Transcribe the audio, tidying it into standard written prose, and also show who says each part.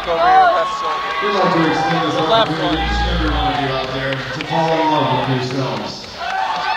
Speaker 1: over your left shoulder.
Speaker 2: We'd like to extend this
Speaker 1: The left
Speaker 2: opportunity to
Speaker 1: one.
Speaker 2: each and every one of you out there to fall in love with yourselves.